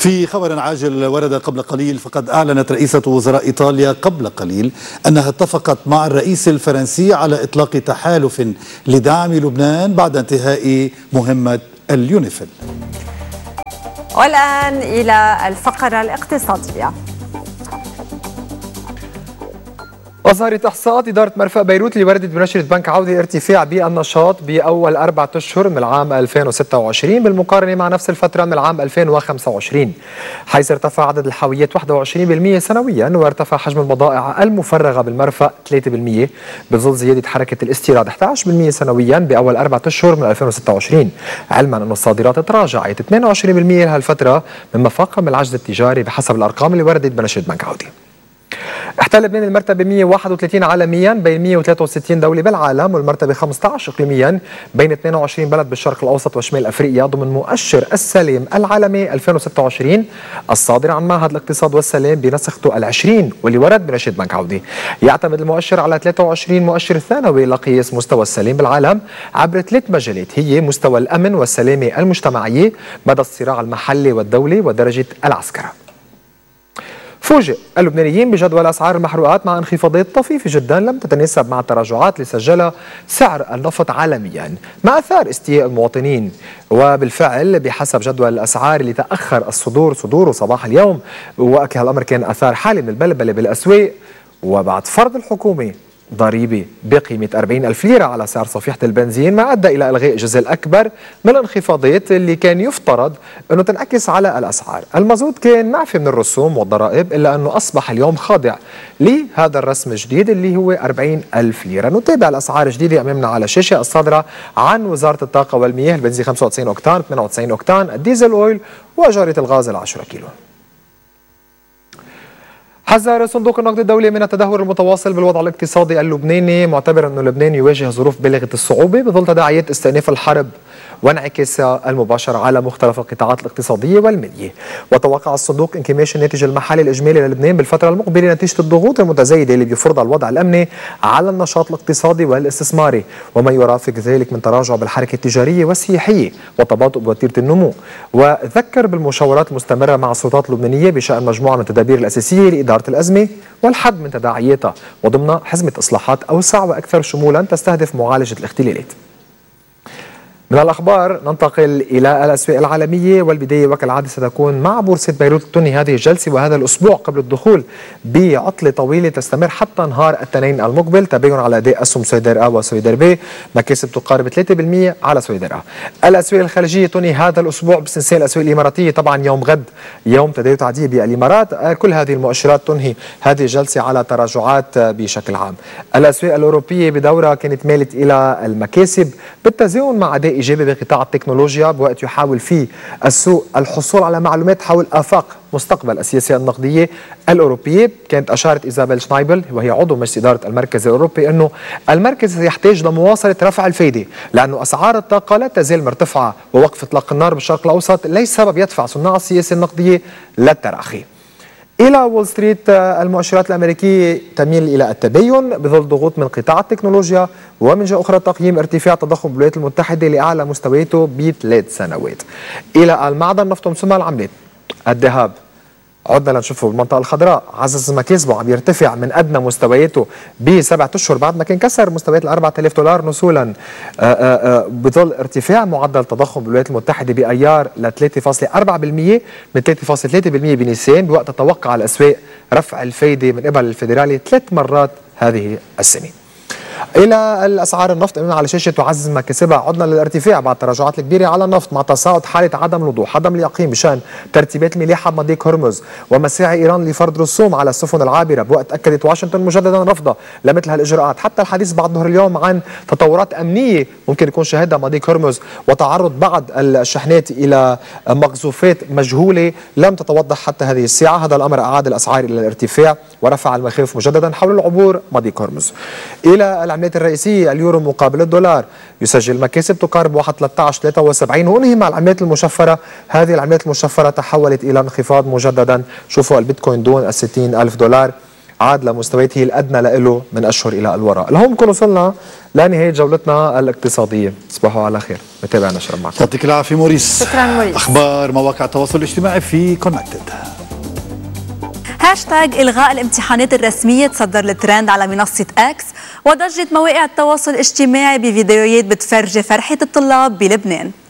في خبر عاجل ورد قبل قليل، فقد أعلنت رئيسة وزراء إيطاليا قبل قليل أنها اتفقت مع الرئيس الفرنسي على إطلاق تحالف لدعم لبنان بعد انتهاء مهمة اليونيفيل. والآن إلى الفقرة الاقتصادية. أظهرت إحصاءات إدارة مرفأ بيروت اللي وردت بنشرة بنك عودة ارتفاع بالنشاط بأول 4 أشهر من العام 2026 بالمقارنة مع نفس الفترة من العام 2025، حيث ارتفع عدد الحاويات 21% سنويا، وارتفع حجم البضائع المفرغة بالمرفأ 3%، بظل زيادة حركة الاستيراد 11% سنويا بأول 4 أشهر من 2026، علما أن الصادرات تراجعت 22% لهالفترة مما فاقم العجز التجاري بحسب الأرقام اللي وردت بنشرة بنك عودة. احتل لبنان المرتبة 131 عالميا بين 163 دولة بالعالم، والمرتبة 15 إقليميا بين 22 بلد بالشرق الأوسط وشمال أفريقيا، ضمن مؤشر السلام العالمي 2026 الصادر عن معهد الاقتصاد والسلام بنسخته ال20 واللي ورد بنشرة بنك عودة. يعتمد المؤشر على 23 مؤشر ثانوي لقياس مستوى السلام بالعالم عبر 3 مجالات، هي مستوى الأمن والسلامة المجتمعية، مدى الصراع المحلي والدولي، ودرجة العسكرة. فوجئ اللبنانيين بجدول أسعار المحروقات مع انخفاضات طفيفة جدا لم تتناسب مع التراجعات اللي سجلها سعر النفط عالميا، مع أثار استياء المواطنين. وبالفعل بحسب جدول الأسعار اللي تأخر صدوره صباح اليوم، وأكل هالأمر كان أثار حالة من البلبلة بالأسواق، وبعد فرض الحكومة ضريبة بقيمة 40,000 ليرة على سعر صفيحة البنزين، ما أدى إلى إلغاء جزء الأكبر من الانخفاضات اللي كان يفترض أنه تنعكس على الأسعار. المازوت كان معفي من الرسوم والضرائب، إلا أنه أصبح اليوم خاضع لهذا الرسم الجديد اللي هو 40,000 ليرة. نتابع الأسعار الجديدة أمامنا على الشاشة الصادرة عن وزارة الطاقة والمياه. البنزين 95 أوكتان، 98 أوكتان، الديزل أويل، وجارة الغاز 10 كيلو. حذر صندوق النقد الدولي من التدهور المتواصل بالوضع الاقتصادي اللبناني، معتبر أن لبنان يواجه ظروف بالغة الصعوبة بظل تداعيات استئناف الحرب وانعكاسها المباشر على مختلف القطاعات الاقتصادية والمالية. وتوقع الصندوق انكماش الناتج المحلي الإجمالي للبنان بالفترة المقبلة نتيجة الضغوط المتزايدة اللي بيفرضها الوضع الأمني على النشاط الاقتصادي والاستثماري، وما يرافق ذلك من تراجع بالحركة التجارية والسياحية وتباطؤ بوتيرة النمو. وذكر بالمشاورات المستمرة مع السلطات اللبنانية بشأن مجموعة من التدابير الأساسية لإدارة الأزمة والحد من تداعياتها، وضمن حزمة إصلاحات أوسع وأكثر شمولا تستهدف معالجة الاختلالات. من الأخبار ننتقل إلى الأسواق العالمية، والبداية وكالعادة ستكون مع بورصة بيروت. تنهي هذه الجلسة وهذا الأسبوع قبل الدخول بعطلة طويلة تستمر حتى نهار الاثنين المقبل، تبين على أداء أسهم سويدر أ وسويدر ب، مكاسب تقارب 3% على سويدر أ. الأسواق الخارجية تنهي هذا الأسبوع باستثناء الأسواق الإماراتية، طبعا يوم غد يوم تداول عادية بالإمارات. كل هذه المؤشرات تنهي هذه الجلسة على تراجعات بشكل عام. الأسواق الأوروبية بدورة كانت مالت إلى المكاسب بالتزامن مع أداء إيجابي بقطاع التكنولوجيا، بوقت يحاول فيه السوق الحصول على معلومات حول آفاق مستقبل السياسة النقدية الأوروبية. كانت أشارت إيزابيل شنايبل وهي عضو مجلس إدارة المركز الأوروبي أنه المركز يحتاج لمواصلة رفع الفايدة، لأنه أسعار الطاقة لا تزال مرتفعة، ووقف إطلاق النار بالشرق الأوسط ليس سبب يدفع صناع السياسة النقدية للتراخي. إلى وول ستريت، المؤشرات الأمريكية تميل إلى التباين بظل ضغوط من قطاع التكنولوجيا، ومن جهة أخرى تقييم ارتفاع التضخم بالولايات المتحدة لأعلى مستوياته ب3 سنوات. إلى المعدن، نفط ومسمى العملات، الذهب عدنا لنشوفه بالمنطقة الخضراء عزز مكاسبه، عم يرتفع من أدنى مستوياته ب7 أشهر بعد ما كان كسر مستويات $4,000 نزولا، بظل ارتفاع معدل التضخم بالولايات المتحدة بأيار ل 3.4% من 3.3% بنيسان، بوقت تتوقع الأسواق رفع الفايدة من قبل الفيدرالي 3 مرات هذه السنة. إلى الأسعار، النفط أمامنا على شاشة تعزز مكاسبها، عدنا للارتفاع بعد التراجعات الكبيرة على النفط، مع تصاعد حالة عدم الوضوح عدم اليقين بشأن ترتيبات الملاحة بمضيق هرمز ومساعي إيران لفرض رسوم على السفن العابرة، بوقت أكدت واشنطن مجددا رفضها لمثل هالإجراءات. حتى الحديث بعد ظهر اليوم عن تطورات أمنية ممكن يكون شهدها مضيق هرمز، وتعرض بعض الشحنات إلى مقذوفات مجهولة لم تتوضح حتى هذه الساعة. هذا الأمر أعاد الأسعار إلى الارتفاع ورفع المخاوف مجددا حول العبور مضيق هرمز. إلى العملات الرئيسية، اليورو مقابل الدولار يسجل مكاسب تقارب 1.1373، ونهي مع العملات المشفرة. هذه العملات المشفرة تحولت إلى انخفاض مجددا. شوفوا البيتكوين دون $60,000 عاد لمستوياته الأدنى له من أشهر إلى الوراء. لهون بنكون وصلنا لنهاية جولتنا الاقتصادية. تصبحوا على خير. نتابع نشرة معكم. يعطيك العافية موريس. شكرا موريس. أخبار مواقع التواصل الاجتماعي في كونكتد. هاشتاج إلغاء الامتحانات الرسمية تصدر الترند على منصة اكس، وضجت مواقع التواصل الاجتماعي بفيديوهات بتفرجي فرحة الطلاب بلبنان.